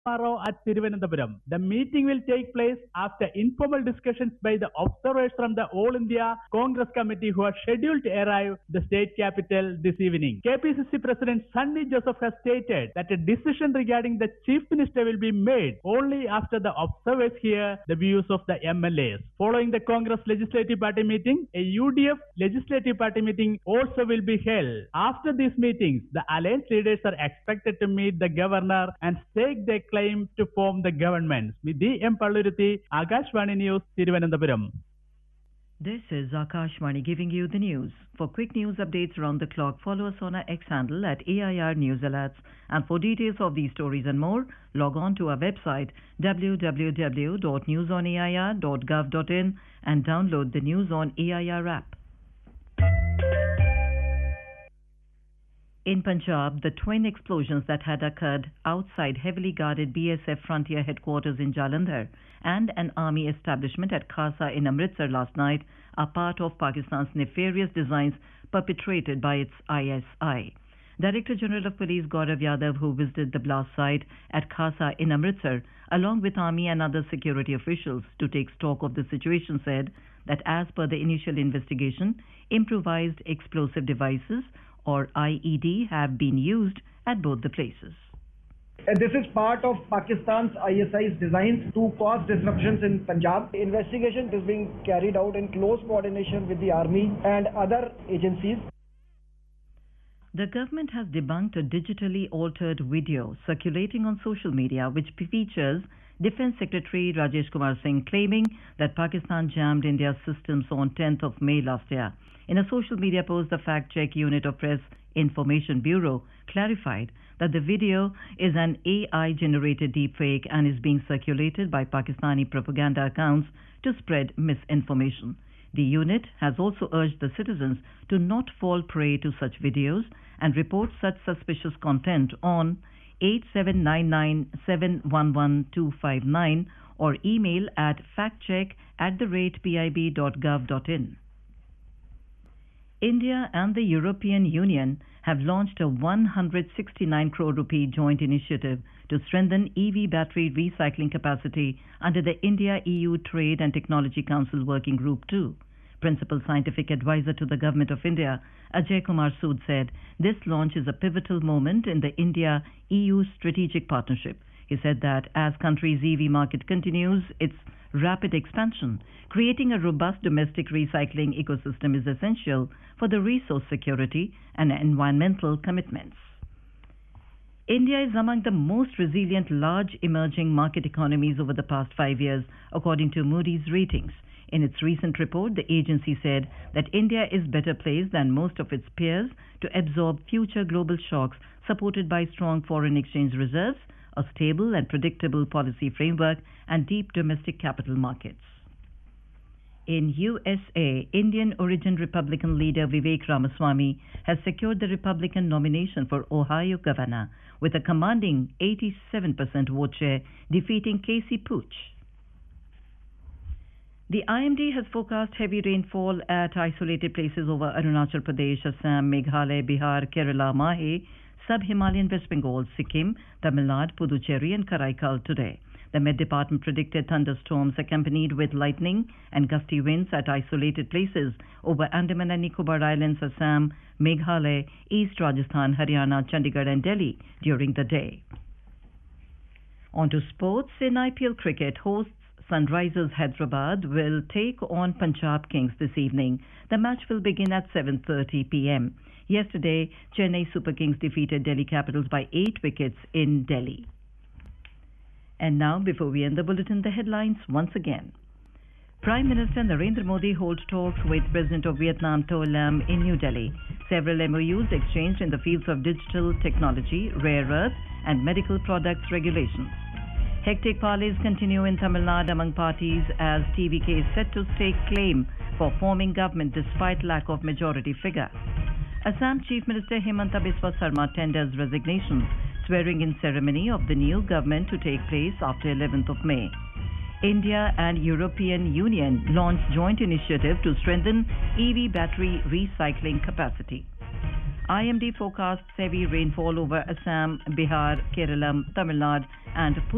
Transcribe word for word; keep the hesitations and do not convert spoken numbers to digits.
tomorrow at Thiruvananthapuram. The meeting will take place after informal discussions by the observers from the All India Congress Committee who are scheduled to arrive the state capital this evening. K P C C President Sunny Joseph has stated that a decision regarding the Chief Minister will be made only after the observers hear the views of the M L As. Following the Congress Legislative Party meeting, a U D F Legislative Party meeting also will be held. After these meetings, the alliance leaders are expected to meet the governor and stake their claim to form the government. With D M Palluruthi, Akashvani News, Thiruvananthapuram. This is Akashvani giving you the news. For quick news updates around the clock, follow us on our X handle at A I R News Alerts. And for details of these stories and more, log on to our website w w w dot news on a i r dot gov dot in and download the News on A I R app. In Punjab, the twin explosions that had occurred outside heavily guarded B S F frontier headquarters in Jalandhar and an army establishment at Khasa in Amritsar last night are part of Pakistan's nefarious designs perpetrated by its I S I. Director General of Police Gaurav Yadav, who visited the blast site at Khasa in Amritsar, along with army and other security officials to take stock of the situation, said that as per the initial investigation, improvised explosive devices or I E D have been used at both the places. And this is part of Pakistan's I S I's designs to cause disruptions in Punjab. Investigation is being carried out in close coordination with the army and other agencies. The government has debunked a digitally altered video circulating on social media which features Defence Secretary Rajesh Kumar Singh claiming that Pakistan jammed India's systems on tenth of May last year. In a social media post, the fact-check unit of Press Information Bureau clarified that the video is an A I-generated deepfake and is being circulated by Pakistani propaganda accounts to spread misinformation. The unit has also urged the citizens to not fall prey to such videos and report such suspicious content on eight seven nine nine seven one one two five nine or email at factcheck at the rate pib dot gov dot in. India and the European Union have launched a one hundred sixty-nine crore rupee joint initiative to strengthen E V battery recycling capacity under the India-E U Trade and Technology Council Working Group two. Principal Scientific Advisor to the Government of India, Ajay Kumar Sood, said this launch is a pivotal moment in the India-E U strategic partnership. He said that as country's E V market continues its rapid expansion, creating a robust domestic recycling ecosystem is essential for the resource security and environmental commitments. India is among the most resilient large emerging market economies over the past five years, according to Moody's ratings. In its recent report, the agency said that India is better placed than most of its peers to absorb future global shocks, supported by strong foreign exchange reserves, a stable and predictable policy framework, and deep domestic capital markets. In U S A, Indian origin Republican leader Vivek Ramaswamy has secured the Republican nomination for Ohio governor with a commanding eighty-seven percent vote share, defeating Casey Pooch. The I M D has forecast heavy rainfall at isolated places over Arunachal Pradesh, Assam, Meghalaya, Bihar, Kerala, Mahe, Sub-Himalayan West Bengal, Sikkim, Tamil Nadu, Puducherry and Karaikal today. The Met Department predicted thunderstorms accompanied with lightning and gusty winds at isolated places over Andaman and Nicobar Islands, Assam, Meghalaya, East Rajasthan, Haryana, Chandigarh and Delhi during the day. On to sports. In I P L cricket, hosts Sunrisers Hyderabad will take on Punjab Kings this evening. The match will begin at seven thirty p m Yesterday, Chennai Super Kings defeated Delhi Capitals by eight wickets in Delhi. And now, before we end the bulletin, the headlines once again. Prime Minister Narendra Modi holds talks with President of Vietnam To Lam in New Delhi. Several M O Us exchanged in the fields of digital technology, rare earth and medical products regulations. Hectic parleys continue in Tamil Nadu among parties as T V K is set to stake claim for forming government despite lack of majority figure. Assam Chief Minister Himanta Biswa Sarma tenders resignation, swearing-in ceremony of the new government to take place after eleventh of May. India and European Union launch joint initiative to strengthen E V battery recycling capacity. I M D forecasts heavy rainfall over Assam, Bihar, Kerala, Tamil Nadu and